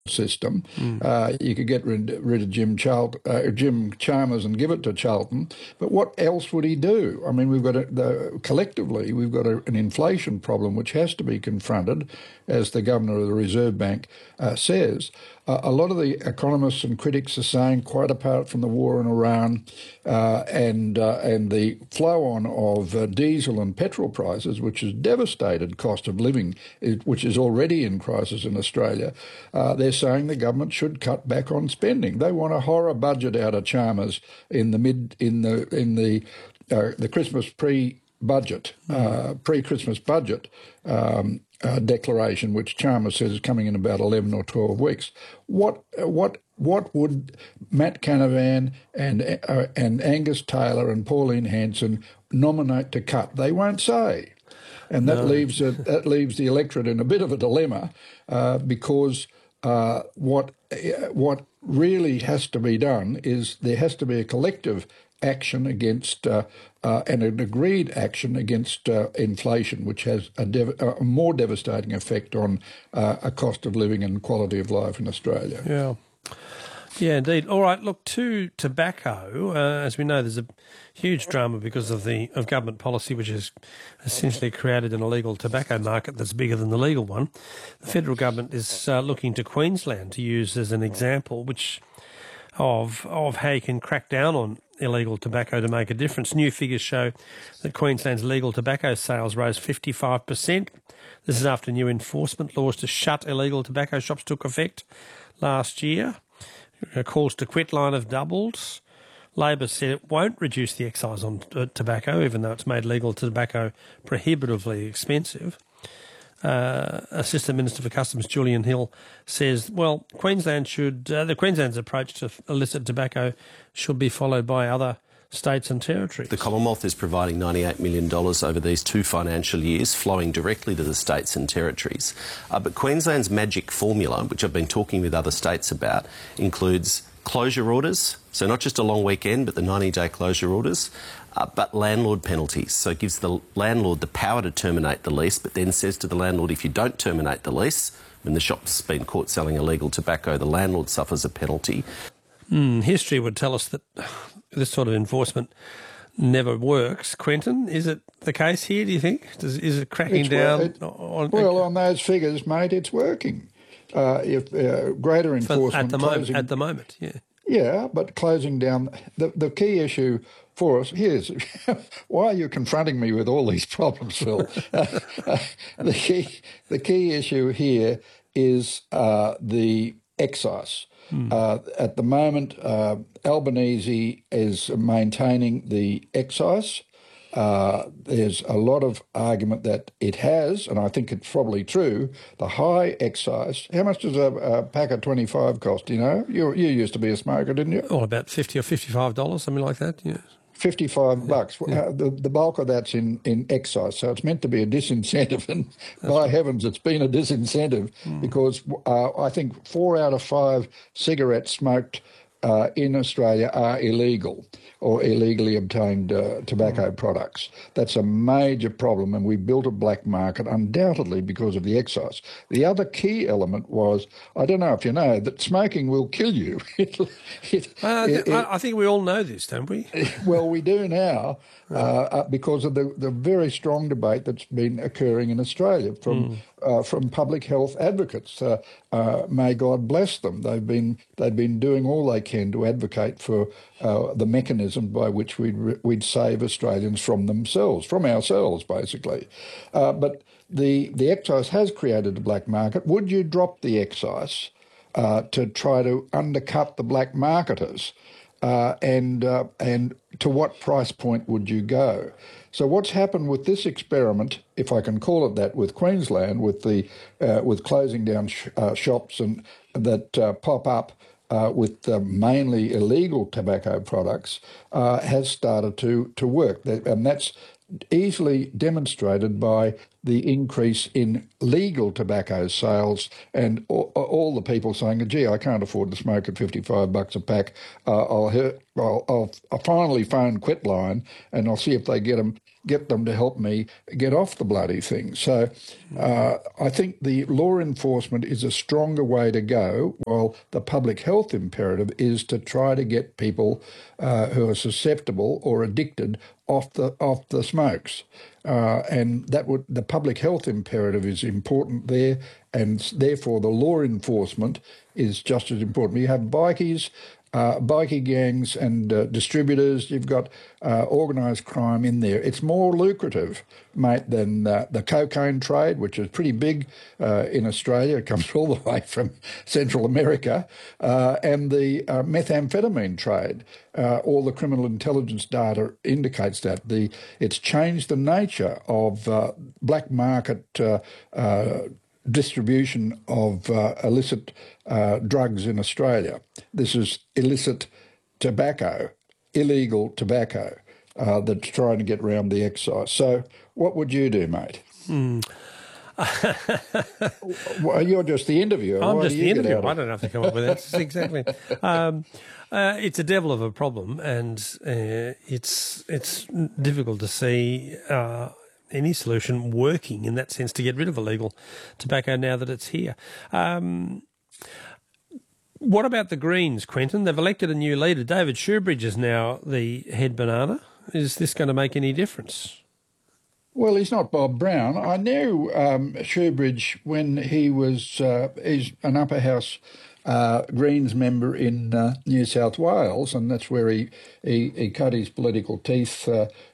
system. You could get rid of Jim Chalmers and give it to Charlton, but what else would he do? I mean, we've got collectively we've got an inflation problem which has to be confronted, as the Governor of the Reserve Bank says. A lot of the economists and critics are saying, quite apart from the war in Iran and the flow-on of diesel and petrol prices, which has devastated cost of living, which is already in crisis in Australia, they're saying the government should cut back on spending. They want a horror budget out of Chalmers in the Christmas pre-Christmas budget declaration, which Chalmers says is coming in about 11 or 12 weeks. What would Matt Canavan and Angus Taylor and Pauline Hanson nominate to cut? They won't say, and that leaves the electorate in a bit of a dilemma because what really has to be done is there has to be a collective action against and an agreed action against inflation, which has a more devastating effect on a cost of living and quality of life in Australia. Yeah, indeed. All right, look, to tobacco, as we know, there's a huge drama because of government policy, which has essentially created an illegal tobacco market that's bigger than the legal one. The federal government is looking to Queensland to use as an example of how you can crack down on illegal tobacco to make a difference. New figures show that Queensland's legal tobacco sales rose 55%. This is after new enforcement laws to shut illegal tobacco shops took effect last year. Calls to quit line have doubled. Labor said it won't reduce the excise on tobacco, even though it's made legal tobacco prohibitively expensive. Assistant Minister for Customs Julian Hill says, well, Queensland's approach to illicit tobacco should be followed by other states and territories. The Commonwealth is providing $98 million over these 2 financial years, flowing directly to the states and territories. But Queensland's magic formula, which I've been talking with other states about, includes closure orders, so not just a long weekend, but the 90-day closure orders, but landlord penalties. So it gives the landlord the power to terminate the lease, but then says to the landlord, if you don't terminate the lease, when the shop's been caught selling illegal tobacco, the landlord suffers a penalty. History would tell us that this sort of enforcement never works. Quentin, is it the case here, do you think? Is it cracking down? On those figures, mate, it's working. If greater enforcement... At the moment, yeah. Yeah, but closing down... The key issue for us... Here's... Why are you confronting me with all these problems, Phil? The key issue here is the excise. At the moment, Albanese is maintaining the excise. There's a lot of argument that it has, and I think it's probably true, the high excise. How much does a pack of 25 cost, you know? You used to be a smoker, didn't you? Oh, about $50 or $55, something like that, yeah. $55. Yeah. The bulk of that's in excise, so it's meant to be a disincentive, and by heavens, it's been a disincentive because I think 4 out of 5 cigarettes smoked in Australia are illegal or illegally obtained tobacco products. That's a major problem, and we built a black market undoubtedly because of the excise. The other key element was, I don't know if you know, that smoking will kill you. I think we all know this, don't we? Well, we do now because of the very strong debate that's been occurring in Australia from public health advocates. May God bless them. They've been doing all they can to advocate for the mechanism by which we'd save Australians from ourselves, basically. But the excise has created a black market. Would you drop the excise to try to undercut the black marketers? And to what price point would you go? So what's happened with this experiment, if I can call it that, with Queensland, with closing down shops and that pop up with mainly illegal tobacco products, has started to work, and that's easily demonstrated by the increase in legal tobacco sales and all the people saying, gee, I can't afford to smoke at $55 a pack. I'll finally phone Quitline and I'll see if they get them to help me get off the bloody thing. So I think the law enforcement is a stronger way to go, while the public health imperative is to try to get people who are susceptible or addicted off the smokes. And the public health imperative is important there, and therefore the law enforcement is just as important. You have bikie gangs and distributors. You've got organised crime in there. It's more lucrative, mate, than the cocaine trade, which is pretty big in Australia. It comes all the way from Central America, and the methamphetamine trade. All the criminal intelligence data indicates that. It's changed the nature of black market distribution of illicit drugs in Australia. This is illicit tobacco, illegal tobacco that's trying to get around the excise. So what would you do, mate? Well, you're just the interviewer. I'm just the interviewer. I don't have to come up with answers. Exactly. It's a devil of a problem, and it's difficult to see any solution working in that sense to get rid of illegal tobacco now that it's here. What about the Greens, Quentin? They've elected a new leader. David Shoebridge is now the head banana. Is this going to make any difference? Well, he's not Bob Brown. I knew Shoebridge when he was he's an upper house Greens member in New South Wales, and that's where he cut his political teeth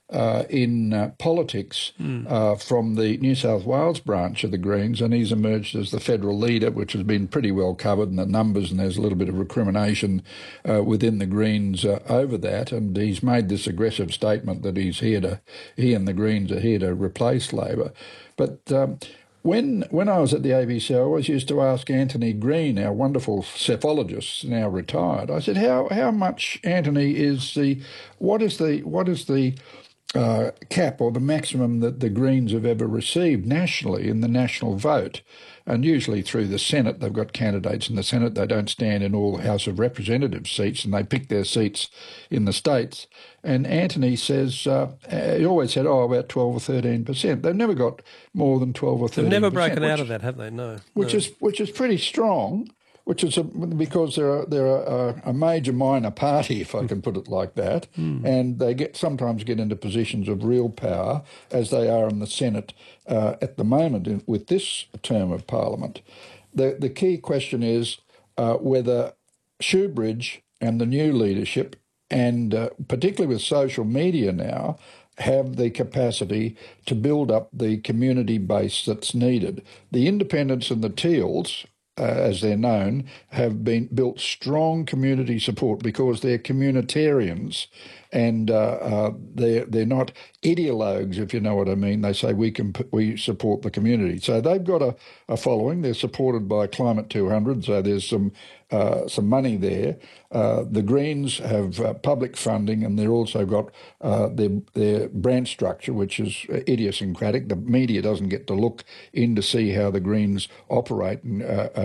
in politics from the New South Wales branch of the Greens, and he's emerged as the federal leader, which has been pretty well covered in the numbers, and there's a little bit of recrimination within the Greens over that, and he's made this aggressive statement that he and the Greens are here to replace Labor. But when I was at the ABC, I always used to ask Anthony Green, our wonderful cephalogist, now retired. I said, "How much, Anthony, what is the cap or the maximum that the Greens have ever received nationally in the national vote?" And usually through the Senate, they've got candidates in the Senate. They don't stand in all House of Representatives seats, and they pick their seats in the states. And Anthony says, he always said, about 12 or 13%. They've never got more than 12 or 13%. They've never broken out of that, have they? No. Which is pretty strong. Which is because they're a major minor party, if I can put it like that, and they sometimes get into positions of real power, as they are in the Senate at the moment with this term of Parliament. The key question is whether Shoebridge and the new leadership, and particularly with social media now, have the capacity to build up the community base that's needed. The Independents and the Teals, as they're known, have built strong community support because they're communitarians, and they're not ideologues, if you know what I mean. They say we support the community. So they've got a following. They're supported by Climate 200, so there's some money there. The Greens have public funding, and they've also got their branch structure, which is idiosyncratic. The media doesn't get to look in to see how the Greens operate and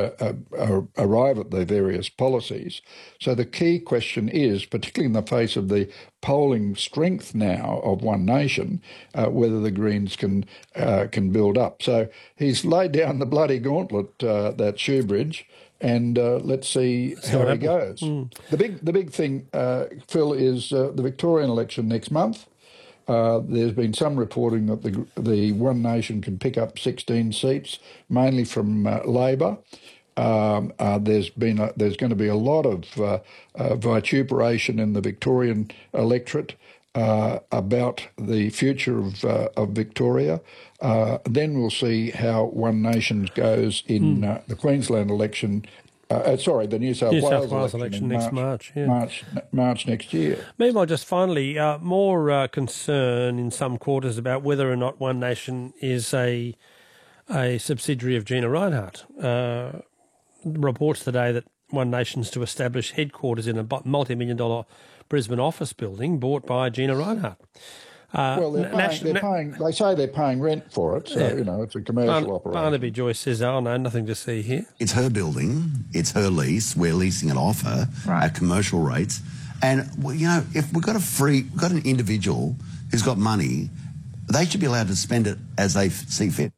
arrive at their various policies. So the key question is, particularly in the face of the polling strength now of One Nation, whether the Greens can build up. So he's laid down the bloody gauntlet, that Shoebridge, and let's see how he goes. The big thing, Phil, is the Victorian election next month. There's been some reporting that the One Nation can pick up 16 seats, mainly from Labor. There's going to be a lot of vituperation in the Victorian electorate about the future of Victoria. Then we'll see how One Nation goes in the Queensland election. The New South Wales election next March. Yeah. March next year. Meanwhile, just finally, more concern in some quarters about whether or not One Nation is a subsidiary of Gina Rinehart. Reports today that One Nation's to establish headquarters in a multi-million-dollar Brisbane office building bought by Gina Rinehart. Well, they're paying. They say they're paying rent for it, so it's a commercial operation. Barnaby Joyce says, "Oh no, nothing to see here." It's her building. It's her lease. We're leasing it off her at commercial rates. And if we've got an individual who's got money, they should be allowed to spend it as they see fit.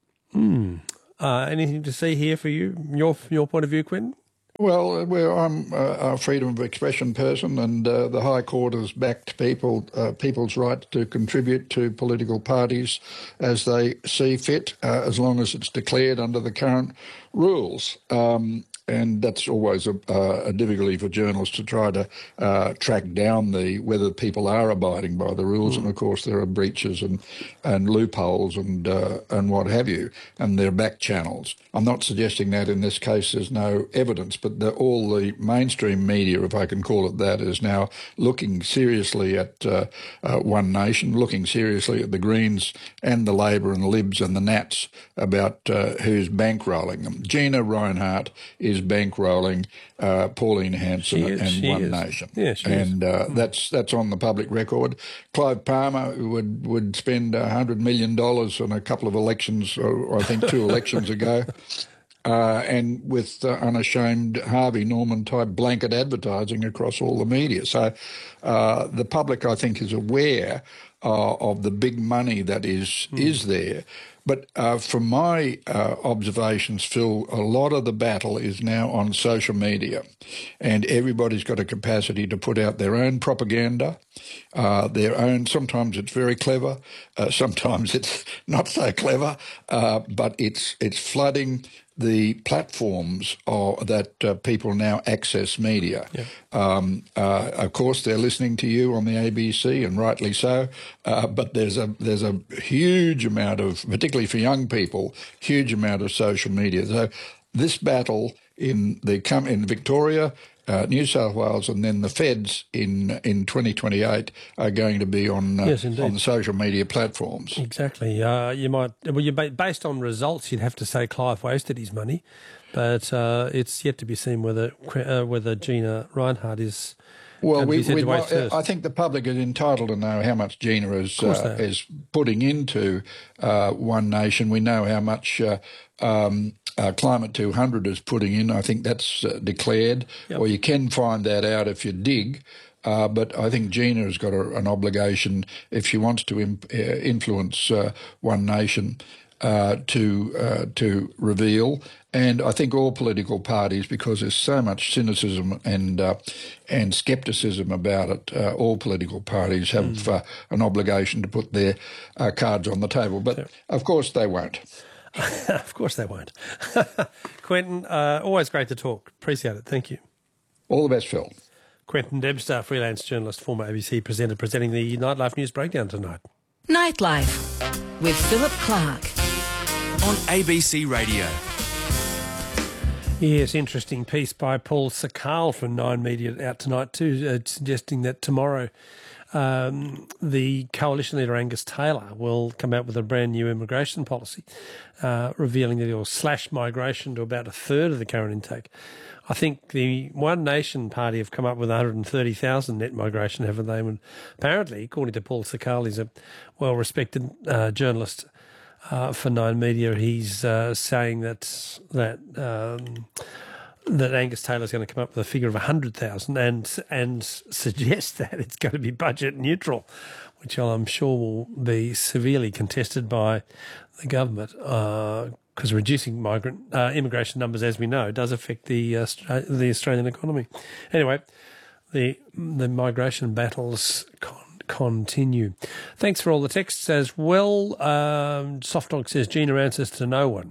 Anything to see here for you? Your point of view, Quentin? Well, I'm a freedom of expression person, and the High Court has backed people's right to contribute to political parties as they see fit, as long as it's declared under the current rules. And that's always a difficulty for journalists to try to track down whether people are abiding by the rules. And of course, there are breaches and loopholes and what have you, and there are back channels. I'm not suggesting that in this case there's no evidence, but all the mainstream media, if I can call it that, is now looking seriously at One Nation, looking seriously at the Greens and the Labor and the Libs and the Nats about who's bankrolling them. Gina Rinehart is bankrolling Pauline Hanson and One Nation. Yeah, she is. That's on the public record. Clive Palmer would spend $100 million on a couple of elections, or I think 2 elections ago, and with unashamed Harvey Norman type blanket advertising across all the media. So the public, I think, is aware of the big money that is there. But from my observations, Phil, a lot of the battle is now on social media, and everybody's got a capacity to put out their own propaganda, sometimes it's very clever, sometimes it's not so clever, but it's flooding the platforms that people now access media. Yeah. Of course, they're listening to you on the ABC, and rightly so. But there's a huge amount of, particularly for young people, huge amount of social media. So this battle in Victoria, New South Wales, and then the feds in 2028 are going to be on the social media platforms. Exactly. Based on results, you'd have to say Clive wasted his money, but it's yet to be seen whether Gina Rinehart is. Well, I think the public is entitled to know how much Gina is putting into One Nation. We know how much Climate 200 is putting in. I think that's declared, or you can find that out if you dig. But I think Gina has got an obligation, if she wants to influence One Nation, to reveal. And I think all political parties, because there's so much cynicism and scepticism about it, all political parties have an obligation to put their cards on the table. But of course they won't. Of course they won't. Quentin, always great to talk. Appreciate it. Thank you. All the best, Phil. Quentin Debster, freelance journalist, former ABC presenter, presenting the Nightlife News Breakdown tonight. Nightlife with Philip Clark on ABC Radio. Yes, interesting piece by Paul Sakal from Nine Media out tonight too, suggesting that tomorrow the coalition leader Angus Taylor will come out with a brand new immigration policy, revealing that he'll slash migration to about a third of the current intake. I think the One Nation party have come up with 130,000 net migration, haven't they? And apparently, according to Paul Sakal, he's a well-respected journalist for Nine Media. He's saying that Angus Taylor's going to come up with a figure of 100,000 and suggest that it's going to be budget neutral, which I'm sure will be severely contested by the government, because reducing immigration numbers, as we know, does affect the Australian economy. Anyway, the migration battles continue. Thanks for all the texts as well. Soft Dog says Gina answers to no one.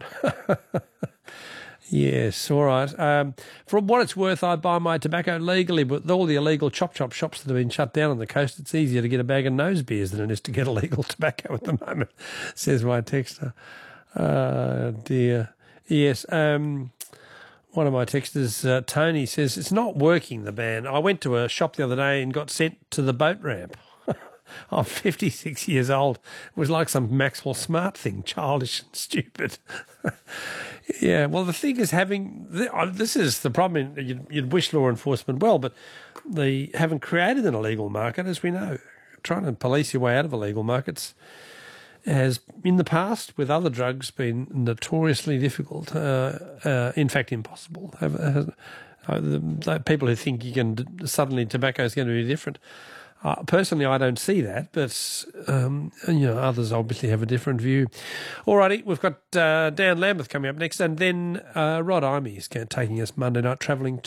Yes, all right. For what it's worth, I buy my tobacco legally, but with all the illegal chop shops that have been shut down on the coast, it's easier to get a bag of nose beers than it is to get illegal tobacco at the moment, says my texter. Dear. Yes, one of my texters, Tony, says, it's not working, the ban. I went to a shop the other day and got sent to the boat ramp. I'm 56 years old. It was like some Maxwell Smart thing, childish and stupid. Yeah, well, the thing is this is the problem. You'd wish law enforcement well, but they haven't created an illegal market, as we know. trying to police your way out of illegal markets has, in the past, with other drugs, been notoriously difficult, in fact impossible. The people who think suddenly tobacco is going to be different. Personally, I don't see that, but others obviously have a different view. Alrighty, we've got Dan Lambeth coming up next, and then Rod Imey is taking us Monday night travelling